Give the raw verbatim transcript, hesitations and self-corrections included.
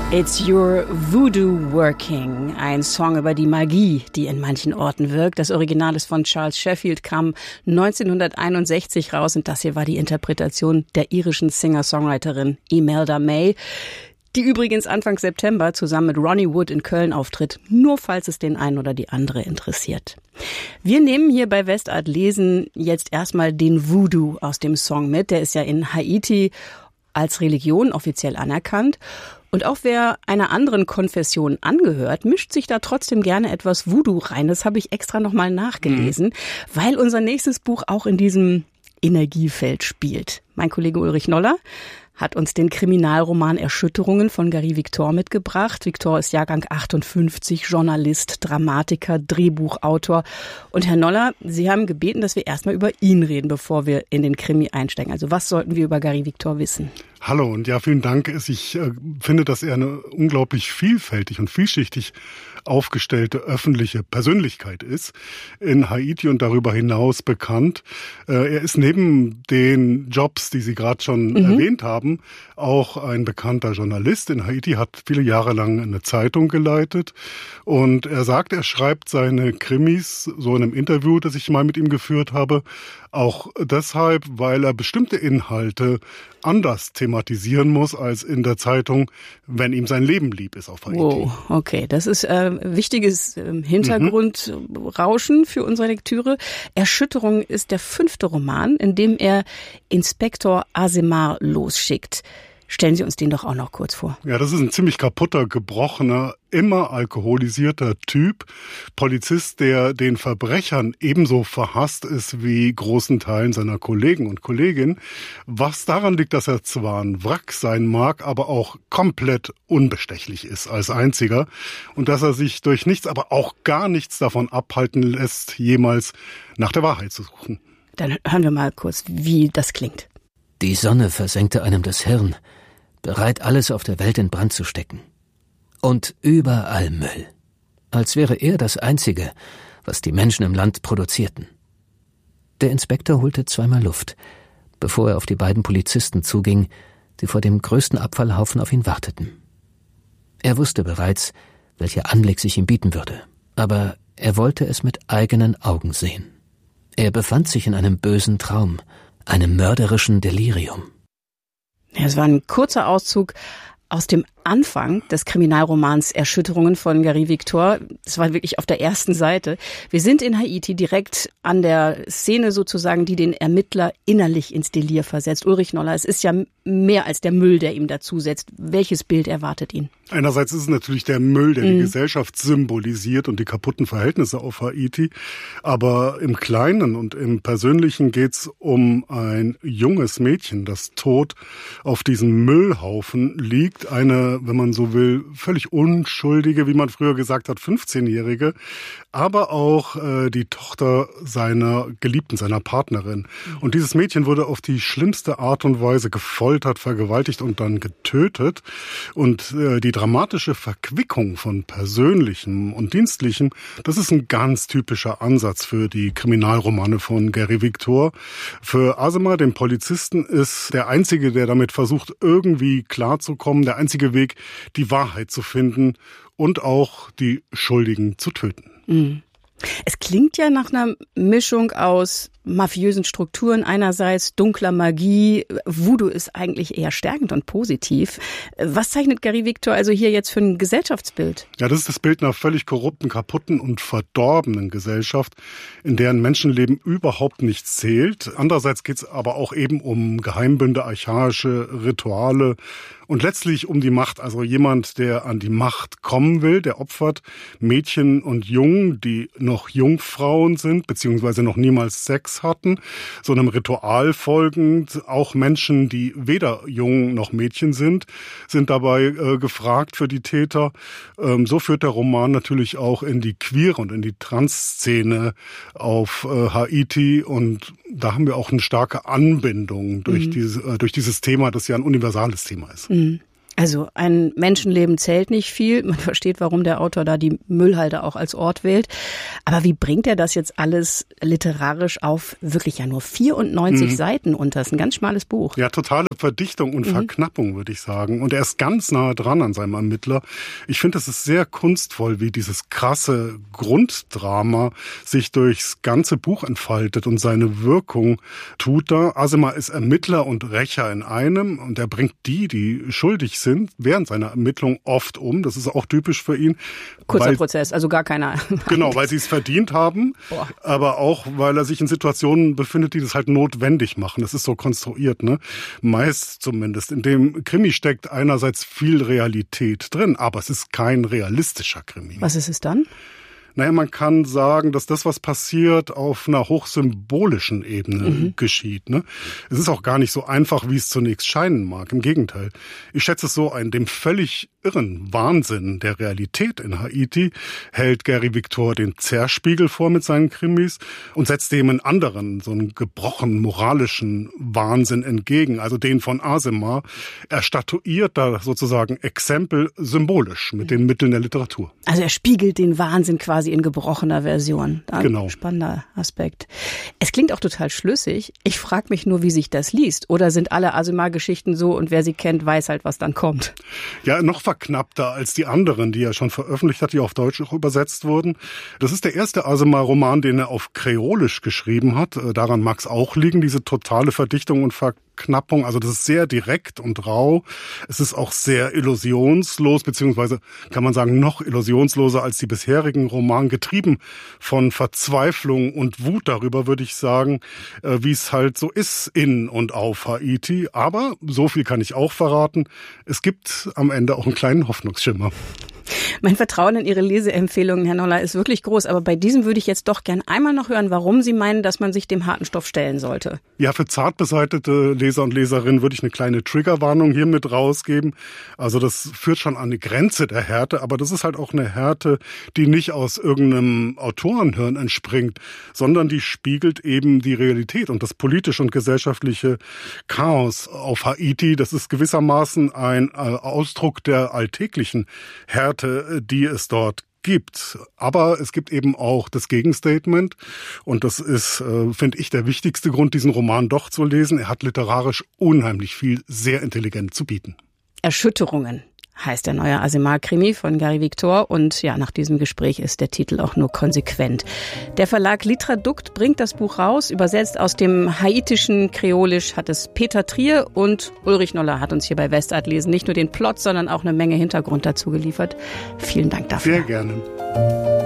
It's Your Voodoo Working, ein Song über die Magie, die in manchen Orten wirkt. Das Original ist von Charles Sheffield, kam neunzehnhunderteinundsechzig raus und das hier war die Interpretation der irischen Singer-Songwriterin Imelda May, die übrigens Anfang September zusammen mit Ronnie Wood in Köln auftritt, nur falls es den einen oder die andere interessiert. Wir nehmen hier bei Westart Lesen jetzt erstmal den Voodoo aus dem Song mit. Der ist ja in Haiti als Religion offiziell anerkannt. Und auch wer einer anderen Konfession angehört, mischt sich da trotzdem gerne etwas Voodoo rein. Das habe ich extra nochmal nachgelesen, mhm. weil unser nächstes Buch auch in diesem Energiefeld spielt. Mein Kollege Ulrich Noller hat uns den Kriminalroman Erschütterungen von Gary Victor mitgebracht. Victor ist Jahrgang achtundfünfzig, Journalist, Dramatiker, Drehbuchautor. Und Herr Noller, Sie haben gebeten, dass wir erstmal über ihn reden, bevor wir in den Krimi einsteigen. Also was sollten wir über Gary Victor wissen? Hallo und ja, vielen Dank. Ich äh, finde, dass er eine unglaublich vielfältig und vielschichtig aufgestellte öffentliche Persönlichkeit ist, in Haiti und darüber hinaus bekannt. Äh, er ist neben den Jobs, die Sie gerade schon mhm. erwähnt haben, auch ein bekannter Journalist in Haiti, hat viele Jahre lang eine Zeitung geleitet und er sagt, er schreibt seine Krimis, so in einem Interview, das ich mal mit ihm geführt habe, auch deshalb, weil er bestimmte Inhalte anders thematisieren muss als in der Zeitung, wenn ihm sein Leben lieb ist auf Haiti. Wow, okay, das ist äh, wichtiges äh, Hintergrundrauschen mhm. für unsere Lektüre. Erschütterung ist der fünfte Roman, in dem er Inspektor Asemar losschickt. Stellen Sie uns den doch auch noch kurz vor. Ja, das ist ein ziemlich kaputter, gebrochener, immer alkoholisierter Typ. Polizist, der den Verbrechern ebenso verhasst ist wie großen Teilen seiner Kollegen und Kolleginnen. Was daran liegt, dass er zwar ein Wrack sein mag, aber auch komplett unbestechlich ist als einziger. Und dass er sich durch nichts, aber auch gar nichts davon abhalten lässt, jemals nach der Wahrheit zu suchen. Dann hören wir mal kurz, wie das klingt. Die Sonne versenkte einem das Hirn, bereit, alles auf der Welt in Brand zu stecken. Und überall Müll. Als wäre er das Einzige, was die Menschen im Land produzierten. Der Inspektor holte zweimal Luft, bevor er auf die beiden Polizisten zuging, die vor dem größten Abfallhaufen auf ihn warteten. Er wusste bereits, welcher Anblick sich ihm bieten würde, aber er wollte es mit eigenen Augen sehen. Er befand sich in einem bösen Traum, einem mörderischen Delirium. Ja, es war ein kurzer Auszug aus dem Anfang des Kriminalromans Erschütterungen von Gary Victor. Das war wirklich auf der ersten Seite. Wir sind in Haiti direkt an der Szene sozusagen, die den Ermittler innerlich ins Delir versetzt. Ulrich Noller, es ist ja mehr als der Müll, der ihm dazusetzt. Welches Bild erwartet ihn? Einerseits ist es natürlich der Müll, der mhm. die Gesellschaft symbolisiert und die kaputten Verhältnisse auf Haiti. Aber im Kleinen und im Persönlichen geht's um ein junges Mädchen, das tot auf diesem Müllhaufen liegt. Eine, wenn man so will, völlig unschuldige, wie man früher gesagt hat, fünfzehnjährige, aber auch äh, die Tochter seiner Geliebten, seiner Partnerin. Und dieses Mädchen wurde auf die schlimmste Art und Weise gefoltert, vergewaltigt und dann getötet. Und äh, die dramatische Verquickung von Persönlichem und Dienstlichem, das ist ein ganz typischer Ansatz für die Kriminalromane von Gary Victor. Für Asemar, den Polizisten, ist der Einzige, der damit versucht, irgendwie klarzukommen, der einzige Weg, die Wahrheit zu finden und auch die Schuldigen zu töten. Mhm. Es klingt ja nach einer Mischung aus mafiösen Strukturen einerseits, dunkler Magie. Voodoo ist eigentlich eher stärkend und positiv. Was zeichnet Gary Victor also hier jetzt für ein Gesellschaftsbild? Ja, das ist das Bild einer völlig korrupten, kaputten und verdorbenen Gesellschaft, in deren Menschenleben überhaupt nichts zählt. Andererseits geht es aber auch eben um Geheimbünde, archaische Rituale und letztlich um die Macht. Also jemand, der an die Macht kommen will, der opfert Mädchen und Jungen, die noch Jungfrauen sind, beziehungsweise noch niemals Sex hatten, so einem Ritual folgend. Auch Menschen, die weder Jungen noch Mädchen sind, sind dabei äh, gefragt für die Täter. Ähm, so führt der Roman natürlich auch in die Queer- und in die Trans-Szene auf äh, Haiti. Und da haben wir auch eine starke Anbindung durch, mhm. diese, äh, durch dieses Thema, das ja ein universales Thema ist. Mhm. Also ein Menschenleben zählt nicht viel. Man versteht, warum der Autor da die Müllhalde auch als Ort wählt. Aber wie bringt er das jetzt alles literarisch auf wirklich ja nur vierundneunzig mhm. Seiten unter? Das ist ein ganz schmales Buch. Ja, totale Verdichtung und mhm. Verknappung, würde ich sagen. Und er ist ganz nah dran an seinem Ermittler. Ich finde, es ist sehr kunstvoll, wie dieses krasse Grunddrama sich durchs ganze Buch entfaltet und seine Wirkung tut da. Asimov ist Ermittler und Rächer in einem und er bringt die, die schuldig sind, während seiner Ermittlung oft um. Das ist auch typisch für ihn. Kurzer weil, Prozess, also gar keiner. Genau, weil sie es verdient haben, Boah. aber auch, weil er sich in Situationen befindet, die das halt notwendig machen. Das ist so konstruiert, ne? Meist zumindest. In dem Krimi steckt einerseits viel Realität drin, aber es ist kein realistischer Krimi. Was ist es dann? Naja, man kann sagen, dass das, was passiert, auf einer hochsymbolischen Ebene mhm. geschieht. Ne? Es ist auch gar nicht so einfach, wie es zunächst scheinen mag. Im Gegenteil. Ich schätze es so ein, dem völlig irren Wahnsinn der Realität in Haiti hält Gary Victor den Zerspiegel vor mit seinen Krimis und setzt dem einen anderen, so einen gebrochenen moralischen Wahnsinn entgegen, also den von Asimov. Er statuiert da sozusagen Exempel symbolisch mit den Mitteln der Literatur. Also er spiegelt den Wahnsinn quasi in gebrochener Version. Ein genau. Spannender Aspekt. Es klingt auch total schlüssig. Ich frage mich nur, wie sich das liest. Oder sind alle Asimov-Geschichten so und wer sie kennt, weiß halt, was dann kommt? Ja, noch verknappter als die anderen, die er schon veröffentlicht hat, die auf Deutsch auch übersetzt wurden. Das ist der erste Asimov-Roman, den er auf Kreolisch geschrieben hat. Daran mag es auch liegen, diese totale Verdichtung und Verknappung. Also das ist sehr direkt und rau. Es ist auch sehr illusionslos, beziehungsweise kann man sagen, noch illusionsloser als die bisherigen Romane, getrieben von Verzweiflung und Wut darüber, würde ich sagen, wie es halt so ist in und auf Haiti. Aber so viel kann ich auch verraten. Es gibt am Ende auch einen kleinen Hoffnungsschimmer. Mein Vertrauen in Ihre Leseempfehlungen, Herr Noller, ist wirklich groß. Aber bei diesem würde ich jetzt doch gern einmal noch hören, warum Sie meinen, dass man sich dem harten Stoff stellen sollte. Ja, für zart beseitete Leser und Leserinnen würde ich eine kleine Triggerwarnung hier mit rausgeben. Also das führt schon an eine Grenze der Härte, aber das ist halt auch eine Härte, die nicht aus irgendeinem Autorenhirn entspringt, sondern die spiegelt eben die Realität und das politische und gesellschaftliche Chaos auf Haiti. Das ist gewissermaßen ein Ausdruck der alltäglichen Härte, die es dort gibt. Aber es gibt eben auch das Gegenstatement und das ist, äh, finde ich, der wichtigste Grund, diesen Roman doch zu lesen. Er hat literarisch unheimlich viel sehr intelligent zu bieten. Erschütterungen heißt der neue Asimov-Krimi von Gary Victor und ja, nach diesem Gespräch ist der Titel auch nur konsequent. Der Verlag Litradukt bringt das Buch raus, übersetzt aus dem haitischen Kreolisch hat es Peter Trier und Ulrich Noller hat uns hier bei Westart lesen nicht nur den Plot, sondern auch eine Menge Hintergrund dazu geliefert. Vielen Dank dafür. Sehr gerne.